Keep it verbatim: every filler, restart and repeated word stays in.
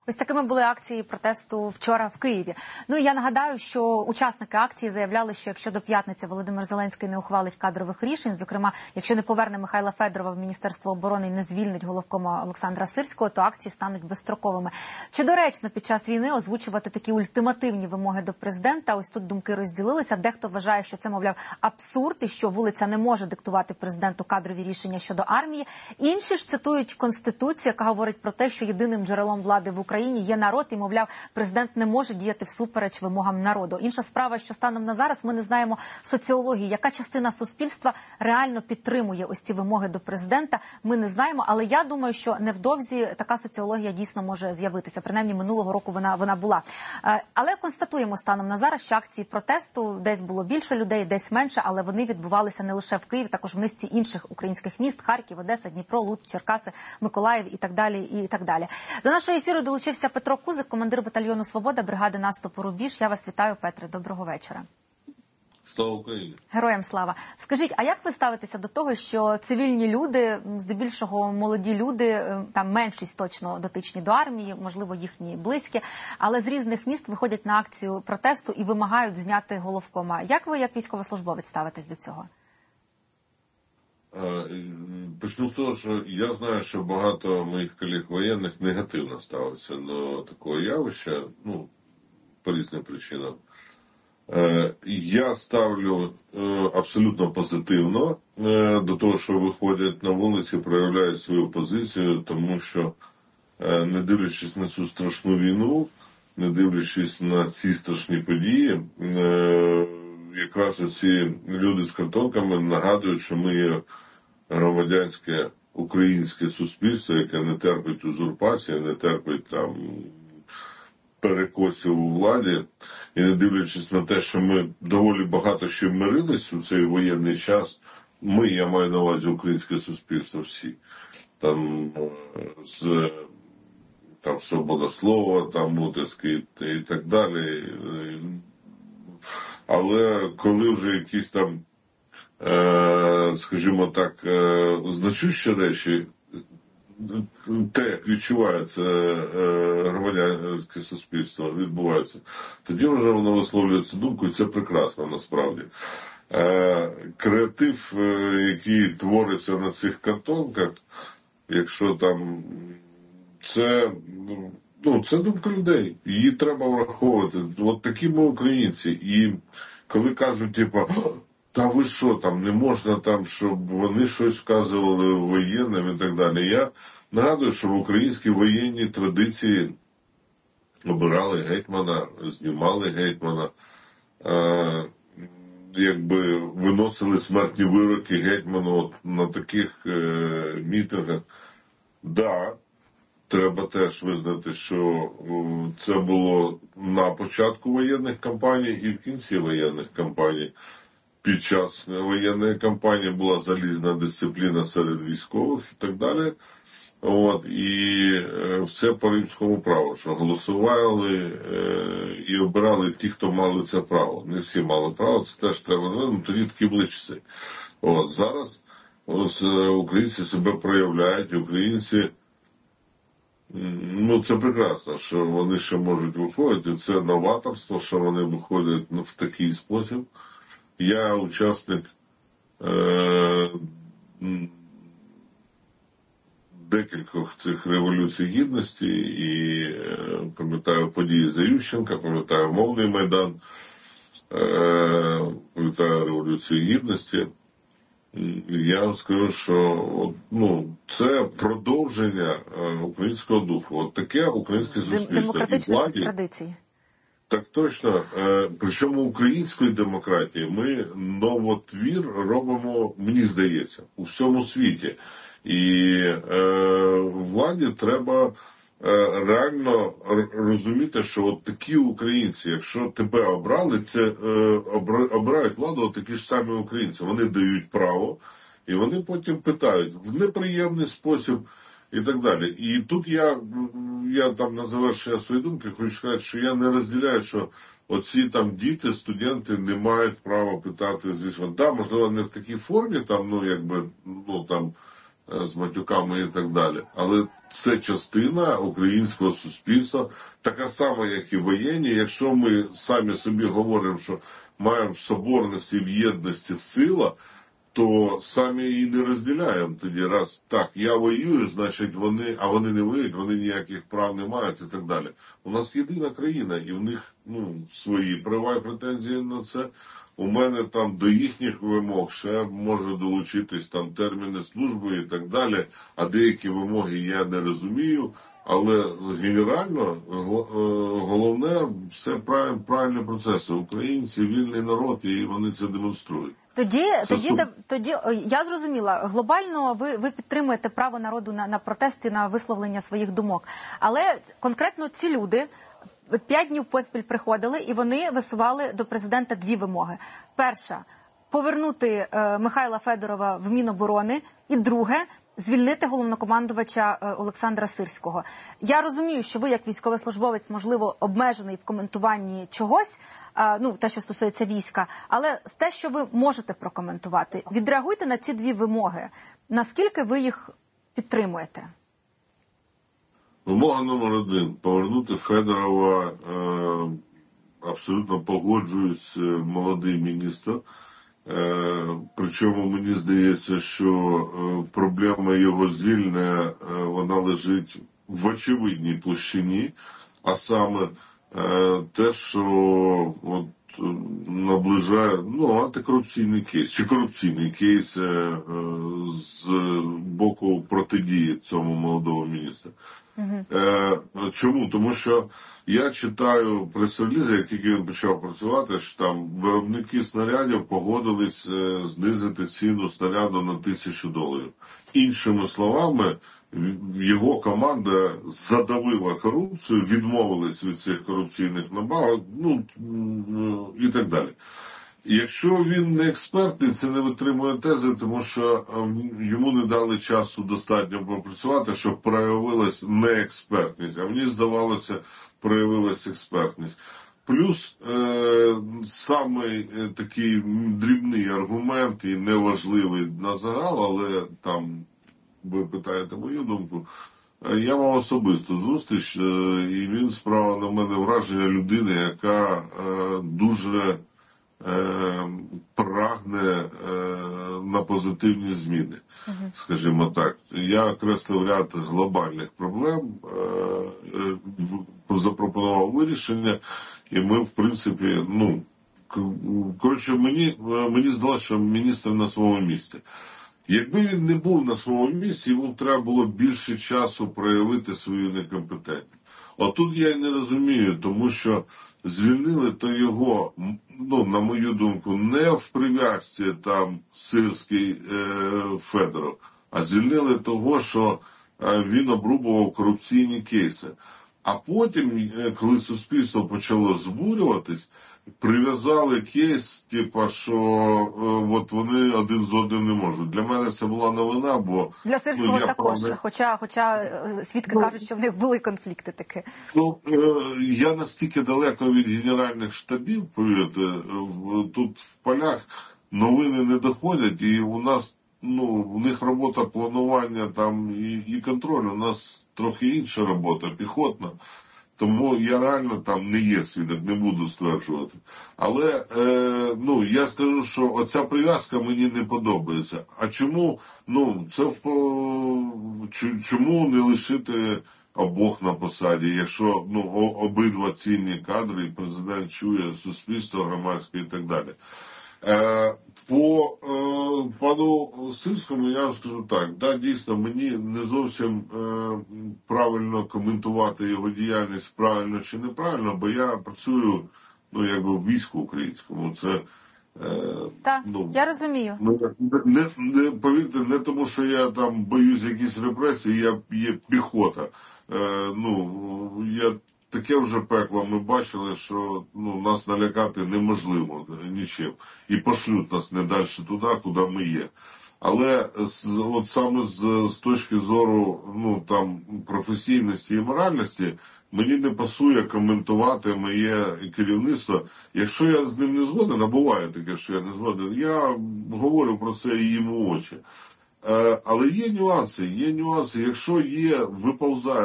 Ось такими були акції протесту вчора в Києві. Ну і я нагадаю, що учасники акції заявляли, що якщо до п'ятниці Володимир Зеленський не ухвалить кадрових рішень, зокрема, якщо не поверне Михайла Федорова в Міністерство оборони і не звільнить головкома Олександра Сирського, то акції стануть безстроковими. Чи доречно під час війни озвучувати такі ультимативні вимоги до президента? Ось тут думки розділилися. Дехто вважає, що це, мовляв, абсурд і що вулиця не може диктувати президенту кадрові рішення щодо армії. Інші ж цитують Конституцію, яка говорить про те, що єдиним джерелом влади в Україні є народ і, мовляв, президент не може діяти всупереч вимогам народу. Інша справа, що станом на зараз ми не знаємо соціології, яка частина суспільства реально підтримує ось ці вимоги до президента, ми не знаємо, але я думаю, що невдовзі така соціологія дійсно може з'явитися. Принаймні минулого року вона, вона була. Але констатуємо станом на зараз, що акції протесту десь було більше людей, десь менше, але вони відбувалися не лише в Києві, також в низці інших українських міст: Харків, Одеса, Дніпро, Луцьк, Черкаси, Миколаїв і так далі, і так далі. До нашого ефіру долучився Петро Кузик, командир батальйону «Свобода» бригади наступу «Рубіж». Я вас вітаю, Петре. Доброго вечора. Слава Україні! Героям слава! Скажіть, а як ви ставитеся до того, що цивільні люди, здебільшого молоді люди, там меншість точно дотичні до армії, можливо, їхні близькі, але з різних міст виходять на акцію протесту і вимагають зняти головкома? Як ви, як військовослужбовець, ставитесь до цього? Почну з того, що я знаю, що багато моїх колег воєнних негативно ставиться до такого явища, ну, по різним причинам. Я ставлю абсолютно позитивно до того, що виходять на вулиці, проявляють свою позицію, тому що, не дивлячись на цю страшну війну, не дивлячись на ці страшні події, якраз ці люди з картонками нагадують, що ми є громадянське українське суспільство, яке не терпить узурпації, не терпить там перекосів у владі. І не дивлячись на те, що ми доволі багато ще мирились у цей воєнний час, ми, я маю на увазі українське суспільство всі, там, з, там свобода слова, там утиски і, і так далі. Але коли вже якісь там, е, скажімо так, е, значущі речі, те, як відчувається громадянське суспільство, відбувається, тоді вже воно висловлюється думкою, і це прекрасно насправді. Креатив, який твориться на цих картонках, якщо там, це, ну, це думка людей, її треба враховувати. От такі ми українці. І коли кажуть, типу, та ви що, там не можна, там, щоб вони щось вказували воєнним і так далі. Я нагадую, що в українській воєнній традиції обирали гетьмана, знімали гетьмана, е, якби виносили смертні вироки гетьману от на таких е, мітингах. Да, треба теж визнати, що це було на початку воєнних кампаній і в кінці воєнних кампаній. Під час воєнної кампанії була залізна дисципліна серед військових і так далі. От, і е, все по римському праву, що голосували е, і обирали ті, хто мали це право. Не всі мали право, це теж треба, ну, тоді такі були часи. От, зараз ось, українці себе проявляють, українці, ну, це прекрасно, що вони ще можуть виходити, це новаторство, що вони виходять ну, в такий спосіб. Я учасник е, декількох цих революцій гідності і е, пам'ятаю події за Ющенка, пам'ятаю Мовний Майдан, е, пам'ятаю Революцію Гідності. Я вам скажу, що от, ну, це продовження е, українського духу. От таке українське суспільство. Демократичних традицій. Так точно. Причому української демократії ми новотвір робимо, мені здається, у всьому світі. І е, владі треба е, реально розуміти, що от такі українці, якщо тебе обрали, це е, обирають владу от такі ж самі українці. Вони дають право, і вони потім питають в неприємний спосіб, і так далі. І тут я, я там на завершення своєї думки хочу сказати, що я не розділяю, що оці там діти, студенти не мають права питати, звісно, да, можливо, не в такій формі, там, ну, якби, ну, там, з матюками і так далі. Але це частина українського суспільства, така сама, як і воєнні. Якщо ми самі собі говоримо, що маємо в соборності, в єдності сила, то самі її не розділяємо тоді. Раз так, я воюю, значить вони, а вони не воюють, вони ніяких прав не мають і так далі. У нас єдина країна, і в них ну, свої права і претензії на це. У мене там до їхніх вимог ще може долучитись там терміни служби і так далі, а деякі вимоги я не розумію. Але генерально головне все правильні процеси. Українці вільний народ, і вони це демонструють. Тоді, тоді, тоді я зрозуміла, глобально ви, ви підтримуєте право народу на, на протести, на висловлення своїх думок. Але конкретно ці люди п'ять днів поспіль приходили, і вони висували до президента дві вимоги. Перша – повернути е, Михайла Федорова в Міноборони. І друге – звільнити головнокомандувача е, Олександра Сирського. Я розумію, що ви, як військовослужбовець, можливо, обмежений в коментуванні чогось, е, ну, те, що стосується війська, але те, що ви можете прокоментувати, відреагуйте на ці дві вимоги. Наскільки ви їх підтримуєте? Вимога номер один – повернути Федорова, е, абсолютно погоджуюсь, молодий міністр. Е, причому мені здається, що е, проблема його звільнення, е, вона лежить в очевидній площині, а саме е, те, що от, наближає ну, антикорупційний кейс, чи корупційний кейс е, з боку протидії цьому молодого міністра. Е, чому? Тому що я читаю прес-релізи, як тільки він почав працювати, що там виробники снарядів погодились е, знизити ціну снаряду на тисячу доларів. Іншими словами, його команда задавила корупцію, відмовилась від цих корупційних набавок, ну і так далі. Якщо він не експертний, це не витримує тези, тому що йому не дали часу достатньо попрацювати, щоб проявилась неекспертність. А мені здавалося, проявилась експертність. Плюс е, самий такий дрібний аргумент і неважливий на загал, але там ви питаєте мою думку, я мав особисту зустріч, е, і він справив на мене враження людини, яка е, дуже прагне на позитивні зміни, скажімо так. Я окреслив ряд глобальних проблем, запропонував вирішення, і ми, в принципі, ну, коротше, мені, мені здалося, що міністр на своєму місці. Якби він не був на своєму місці, йому треба було більше часу проявити свою некомпетентність. Отут я й не розумію, тому що звільнили то його, ну, на мою думку, не в прив'язці там Сирський е, Федоров, а звільнили того, що е, він обрубував корупційні кейси. А потім, коли суспільство почало збурюватись, прив'язали кейс, типа, що е, от вони один з одним не можуть. Для мене це була новина, бо... Для Сирського ну, також, правда... хоча, хоча свідки ну, кажуть, що в них були конфлікти такі. Ну, е, я настільки далеко від генеральних штабів, повірте, тут в полях новини не доходять, і у нас, ну, у них робота планування там і, і контролю, у нас трохи інша робота, піхотна. Тому я реально там не є свідок, не буду стверджувати. Але, е, ну, я скажу, що оця прив'язка мені не подобається. А чому, ну, це чому не лишити обох на посаді, якщо, ну, обидва цінні кадри, і президент чує суспільство громадське і так далі. Е, по е, пану Сирському я вам скажу так, да, дійсно, мені не зовсім е, правильно коментувати його діяльність, правильно чи неправильно, бо я працюю, ну, якби в війську українському, це... Е, так, ну, я розумію. Не, не, повірте, не тому, що я там боюсь якісь репресії, я є піхота. Е, ну, я таке вже пекло ми бачили, що, ну, нас налякати неможливо нічим. І пошлють нас не далі туди, куди ми є. Але от саме з, з точки зору, ну, там, професійності і моральності, мені не пасує коментувати моє керівництво. Якщо я з ним не згоден, а буває таке, що я не згоден, я говорю про це і їм у очі. Е, але є нюанси, є нюанси. Якщо є, виповзає